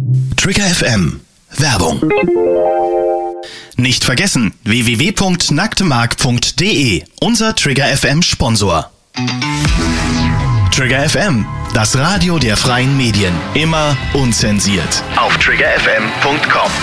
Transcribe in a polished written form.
Trigger FM Werbung. Nicht vergessen, www.nacktemark.de, unser Trigger FM Sponsor. Trigger FM, das Radio der freien Medien. Immer unzensiert. Auf triggerfm.com.